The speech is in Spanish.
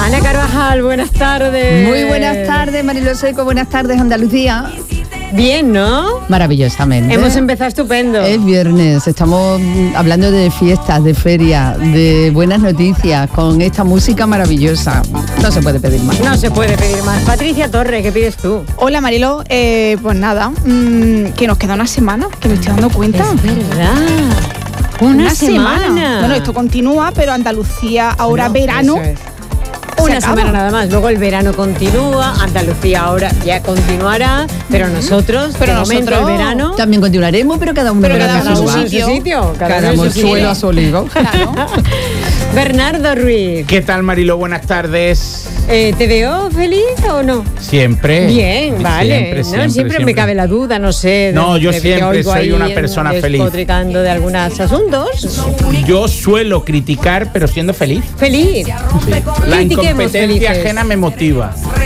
Ana Carvajal, buenas tardes. Muy buenas tardes, Mariló Seco, buenas tardes, Andalucía. Bien, ¿no? Maravillosamente. Hemos empezado estupendo. Es viernes, estamos hablando de fiestas, de feria, de buenas noticias, con esta música maravillosa. No se puede pedir más. No se puede pedir más. Patricia Torre, ¿qué pides tú? Hola Mariló, pues nada, que nos queda una semana, que me estoy dando cuenta. Es verdad. Una semana. Bueno, esto continúa, pero Andalucía ahora verano. Eso es. Una semana nada más, luego el verano continúa, Andalucía ahora ya continuará, pero nosotros, el verano... También continuaremos, pero cada uno en su sitio. Cada suelo a su olivo. Claro. Bernardo Ruiz. ¿Qué tal, Mariló? Buenas tardes. ¿Te veo feliz o no? Siempre. Bien, vale. Siempre me cabe la duda, no sé. No, yo siempre soy una persona feliz. Despotricando de algunos asuntos. Yo suelo criticar, pero siendo feliz. Feliz. Sí. La incompetencia ajena me motiva.